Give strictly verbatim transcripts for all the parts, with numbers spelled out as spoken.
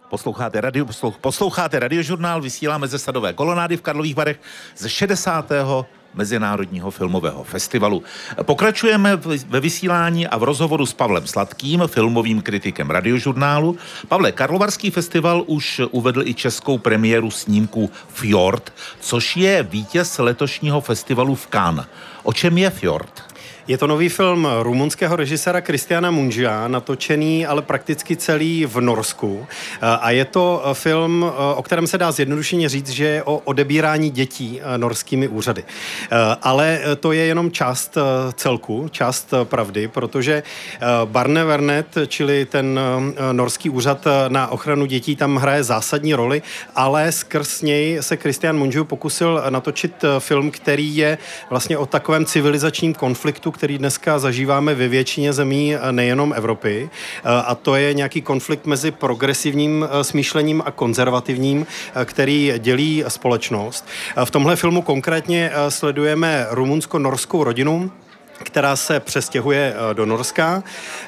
Posloucháte, radio, posloucháte radiožurnál, vysíláme ze Sadové kolonády v Karlových Varech ze šedesátého Mezinárodního filmového festivalu. Pokračujeme ve vysílání a v rozhovoru s Pavlem Sladkým, filmovým kritikem radiožurnálu. Pavle, Karlovarský festival už uvedl i českou premiéru snímku Fjord, což je vítěz letošního festivalu v Cannes. O čem je Fjord? Je to nový film rumunského režiséra Cristiana Mungia, natočený ale prakticky celý v Norsku. A je to film, o kterém se dá zjednodušeně říct, že je o odebírání dětí norskými úřady. Ale to je jenom část celku, část pravdy, protože Barnevernet, čili ten norský úřad na ochranu dětí, tam hraje zásadní roli, ale skrz něj se Cristian Mungiu pokusil natočit film, který je vlastně o takovém civilizačním konfliktu, který dneska zažíváme ve většině zemí nejenom Evropy. A to je nějaký konflikt mezi progresivním smýšlením a konzervativním, který dělí společnost. V tomhle filmu konkrétně sledujeme rumunsko-norskou rodinu, která se přestěhuje do Norska,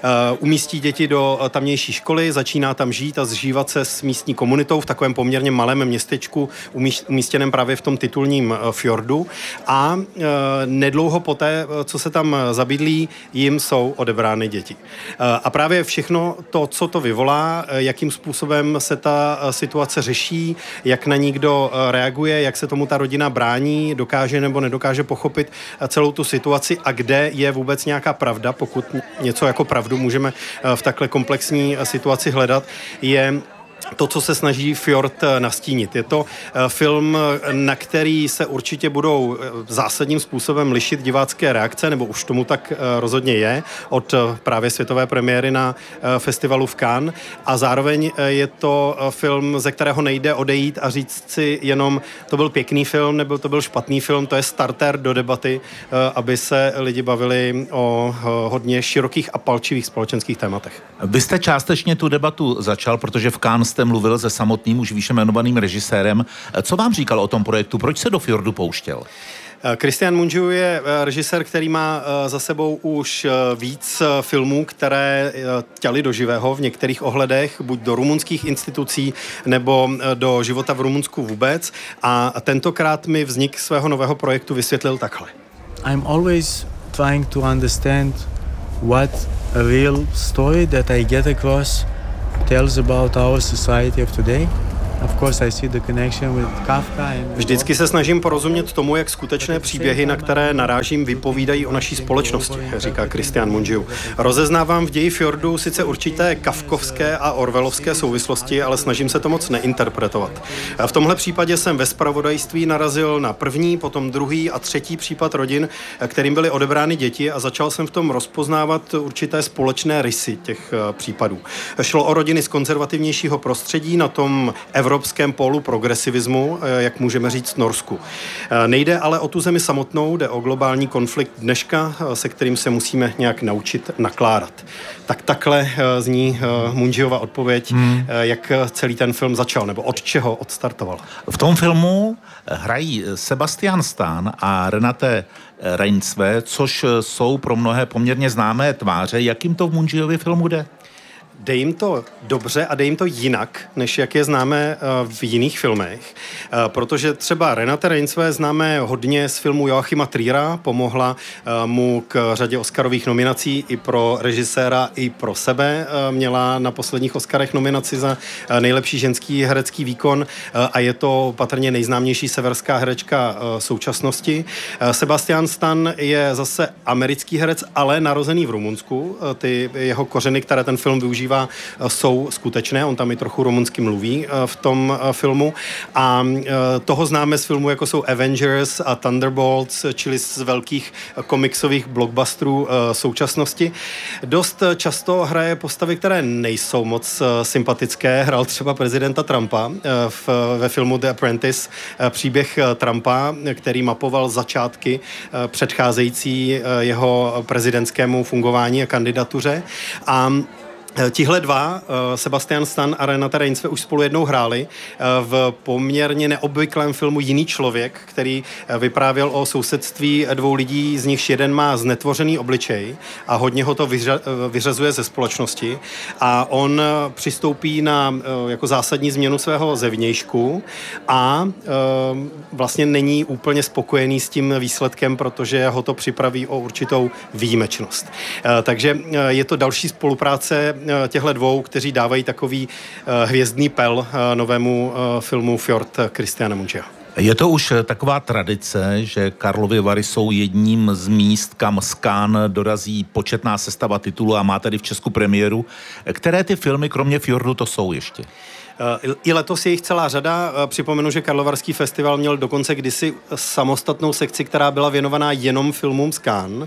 umístí děti do tamnější školy, začíná tam žít a zžívat se s místní komunitou v takovém poměrně malém městečku umístěném právě v tom titulním fjordu a nedlouho poté, co se tam zabydlí, jim jsou odebrány děti. A právě všechno to, co to vyvolá, jakým způsobem se ta situace řeší, jak na ní kdo reaguje, jak se tomu ta rodina brání, dokáže nebo nedokáže pochopit celou tu situaci a kde je vůbec nějaká pravda, pokud něco jako pravdu můžeme v takhle komplexní situaci hledat, je to, co se snaží Fjord nastínit. Je to film, na který se určitě budou zásadním způsobem lišit divácké reakce, nebo už tomu tak rozhodně je, od právě světové premiéry na festivalu v Cannes. A zároveň je to film, ze kterého nejde odejít a říct si jenom, to byl pěkný film, nebo to byl špatný film, to je starter do debaty, aby se lidi bavili o hodně širokých a palčivých společenských tématech. Vy jste částečně tu debatu začal, protože v Cannes jste mluvil se samotným už výše jmenovaným režisérem. Co vám říkal o tom projektu? Proč se do Fjordu pouštěl? Cristian Mungiu je režisér, který má za sebou už víc filmů, které ťaly do živého v některých ohledech, buď do rumunských institucí, nebo do života v Rumunsku vůbec. A tentokrát mi vznik svého nového projektu vysvětlil takhle. I'm always trying to understand what a real story that I get across tells about our society of today. Of course, I see the connection with Kafka and... Vždycky se snažím porozumět tomu, jak skutečné příběhy, na které narážím, vypovídají o naší společnosti, říká Cristian Mungiu. Rozeznávám v ději Fjordu sice určité kafkovské a orwellovské souvislosti, ale snažím se to moc neinterpretovat. V tomhle případě jsem ve zpravodajství narazil na první, potom druhý a třetí případ rodin, kterým byly odebrány děti, a začal jsem v tom rozpoznávat určité společné rysy těch případů. Šlo o rodiny z konzervativnějšího prostředí na tom evropském pólu progresivismu, jak můžeme říct Norsku. Nejde ale o tu zemi samotnou, jde o globální konflikt dneška, se kterým se musíme nějak naučit nakládat. Tak takhle zní Mungiova odpověď, hmm. jak celý ten film začal, nebo od čeho odstartoval. V tom filmu hrají Sebastian Stan a Renate Reinsve, což jsou pro mnohé poměrně známé tváře. Jak jim to v Mungiově filmu jde? Jde jim to dobře a jde jim to jinak, než jak je známe v jiných filmech, protože třeba Renate Reinsve známe hodně z filmu Joachima Triera, pomohla mu k řadě Oscarových nominací i pro režiséra, i pro sebe. Měla na posledních Oscarech nominaci za nejlepší ženský herecký výkon a je to patrně nejznámější severská herečka současnosti. Sebastian Stan je zase americký herec, ale narozený v Rumunsku. Ty jeho kořeny, které ten film využívá, jsou skutečné, on tam i trochu rumunsky mluví v tom filmu a toho známe z filmu, jako jsou Avengers a Thunderbolts, čili z velkých komiksových blockbusterů současnosti. Dost často hraje postavy, které nejsou moc sympatické. Hrál třeba prezidenta Trumpa v, ve filmu The Apprentice, příběh Trumpa, který mapoval začátky předcházející jeho prezidentskému fungování a kandidatuře. A Tihle dva, Sebastian Stan a Renata Reinsve, už spolu jednou hráli v poměrně neobvyklém filmu Jiný člověk, který vyprávěl o sousedství dvou lidí, z nichž jeden má znetvořený obličej a hodně ho to vyřa- vyřazuje ze společnosti a on přistoupí na jako zásadní změnu svého zevnějšku a vlastně není úplně spokojený s tím výsledkem, protože ho to připraví o určitou výjimečnost. Takže je to další spolupráce těchto dvou, kteří dávají takový hvězdný pel novému filmu Fjord Christiana Mungia. Je to už taková tradice, že Karlovy Vary jsou jedním z míst, kam z Cannes dorazí početná sestava titulu a má tady v Česku premiéru. Které ty filmy, kromě Fjordu, to jsou ještě? I letos je jich celá řada. Připomenu, že Karlovarský festival měl dokonce kdysi samostatnou sekci, která byla věnovaná jenom filmům z Cannes,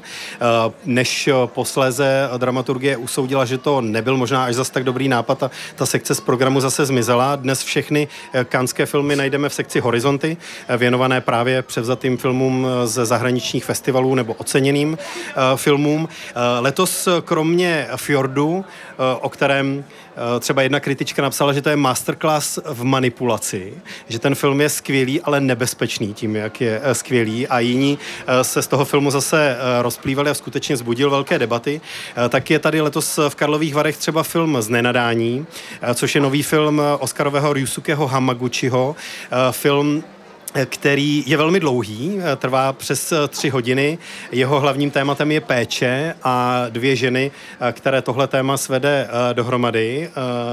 než posléze dramaturgie usoudila, že to nebyl možná až zas tak dobrý nápad a ta sekce z programu zase zmizela. Dnes všechny canneské filmy najdeme v sekci Horizonty, věnované právě převzatým filmům ze zahraničních festivalů nebo oceněným filmům. Letos kromě Fjordu, o kterém třeba jedna kritička napsala, že to je masterclass v manipulaci, že ten film je skvělý, ale nebezpečný tím, jak je skvělý a jiní se z toho filmu zase rozplývali a skutečně vzbudil velké debaty. Tak je tady letos v Karlových Varech třeba film Znenadání, což je nový film Oscarového Ryusukeho Hamaguchiho, film, který je velmi dlouhý, trvá přes tři hodiny. Jeho hlavním tématem je péče a dvě ženy, které tohle téma svede dohromady.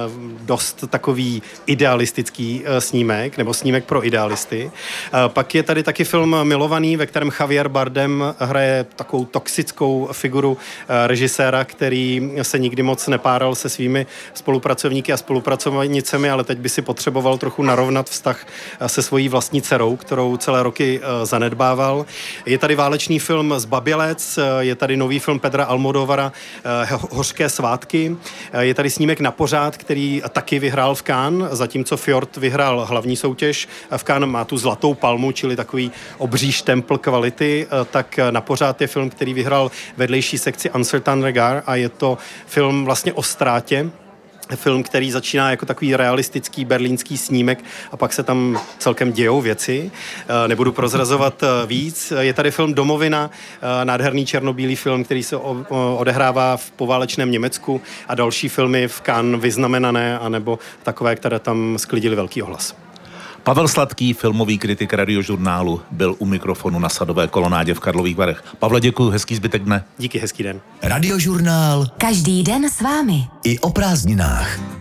Dost takový idealistický snímek, nebo snímek pro idealisty. Pak je tady taky film Milovaný, ve kterém Javier Bardem hraje takovou toxickou figuru režiséra, který se nikdy moc nepáral se svými spolupracovníky a spolupracovnicemi, ale teď by si potřeboval trochu narovnat vztah se svojí vlastní dcerou, kterou celé roky zanedbával. Je tady válečný film Zbabělec, je tady nový film Pedra Almodovara Hořké svátky, je tady snímek Na pořád, který taky vyhrál v Cannes, zatímco Fjord vyhrál hlavní soutěž v Cannes, má tu zlatou palmu, čili takový obří štempl kvality, tak Na pořád je film, který vyhrál vedlejší sekci Uncertain Regard a je to film vlastně o ztrátě. Film, který začíná jako takový realistický berlínský snímek a pak se tam celkem dějou věci. Nebudu prozrazovat víc. Je tady film Domovina, nádherný černobílý film, který se odehrává v poválečném Německu a další filmy v Cannes vyznamenané, anebo takové, které tam sklidily velký ohlas. Pavel Sladký, filmový kritik Radiožurnálu, byl u mikrofonu na Sadové kolonádě v Karlových Varech. Pavle, děkuji, hezký zbytek dne. Díky, hezký den. Radiožurnál. Každý den s vámi. I o prázdninách.